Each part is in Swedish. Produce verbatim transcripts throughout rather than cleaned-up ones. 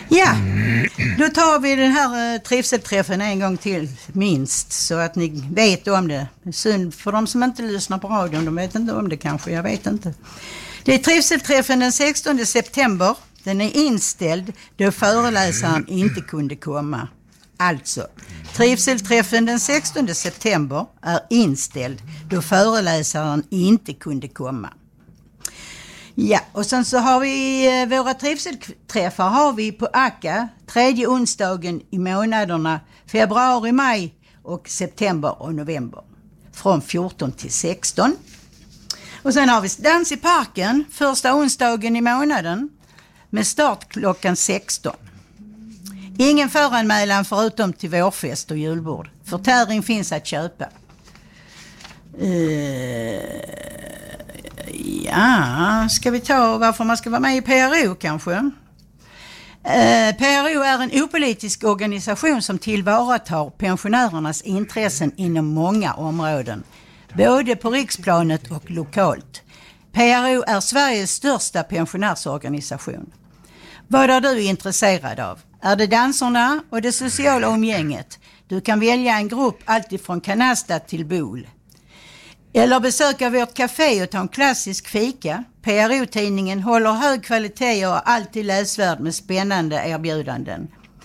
Ja, då tar vi den här uh, trivselträffen en gång till minst så att ni vet om det. Synd för de som inte lyssnar på radion, de vet inte om det kanske, jag vet inte. Det är trivselträffen den sextonde september. Den är inställd då föreläsaren inte kunde komma. Alltså, trivselträffen den sextonde september är inställd då föreläsaren inte kunde komma. Ja, och sen så har vi eh, våra trivselträffar har vi på Akka tredje onsdagen i månaderna februari, maj och september och november. Från fjorton till sexton. Och sen har vi dans i parken första onsdagen i månaden med start klockan sexton. Ingen föranmälan förutom till vårfest och julbord. Förtäring finns att köpa. Uh, ja, ska vi ta varför man ska vara med i P R O kanske? Uh, P R O är en opolitisk organisation som tillvaratar pensionärernas intressen inom många områden. Både på riksplanet och lokalt. P R O är Sveriges största pensionärsorganisation. Vad är du intresserad av? Är det danserna och det sociala umgänget? Du kan välja en grupp alltifrån kanasta till bol. Eller besöka vårt café och ta en klassisk fika. P R O-tidningen håller hög kvalitet och är alltid läsvärd med spännande erbjudanden.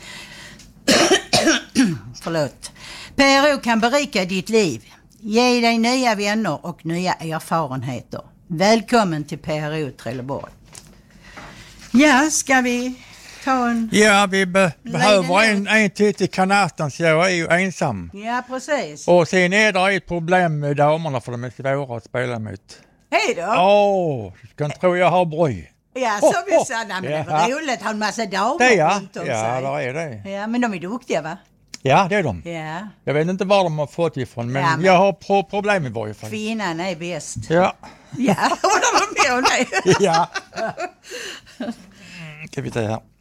Förlåt. P R O kan berika ditt liv. Ge dig nya vänner och nya erfarenheter. Välkommen till P R O Trelleborg. Ja, ska vi ta en... Ja, vi be- behöver en, en till till kanastan så jag är ju ensam. Ja, precis. Och sen är det ett problem med damerna för de är svåra att spela mot. Hej då! Åh, oh, kan tro jag har bry. Ja, så vi sa, nej, men det var ja. roligt, har en massa damer det ja. runt om Ja, sig. det är det. Ja, men de är duktiga, va? Ja, det är de. Ja. Jag vet inte var de har fått ifrån, men, ja, men jag har pro- problem i varje fall. Kvinnan är bäst. Ja. Ja, håller de med om det? Ja. Ska vi ta här.